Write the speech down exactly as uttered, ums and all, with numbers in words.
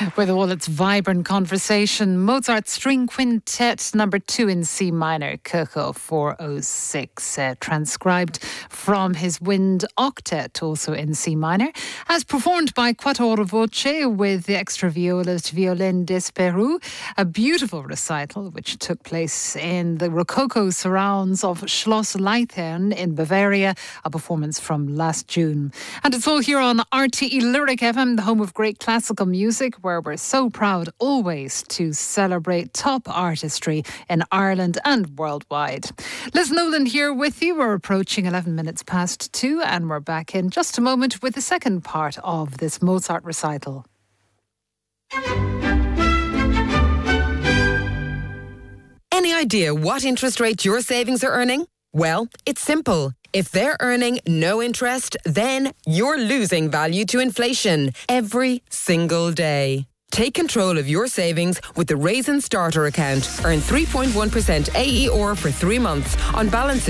With all its vibrant conversation, Mozart's String Quintet number two in C minor, Kirchhoff four oh six, uh, transcribed from his Wind Octet, also in C minor, as performed by Quattro Voce with the extra violist Violin d'Esperou, a beautiful recital which took place in the Rococo surrounds of Schloss Leithern in Bavaria, a performance from last June. And it's all here on R T E Lyric F M, the home of great classical music, where we're so proud always to celebrate top artistry in Ireland and worldwide. Liz Nolan here with you. We're approaching eleven minutes past two, and we're back in just a moment with the second part of this Mozart recital. Any idea what interest rate your savings are earning? Well, it's simple. If they're earning no interest, then you're losing value to inflation every single day. Take control of your savings with the Raisin Starter account. Earn three point one percent A E R for three months on balances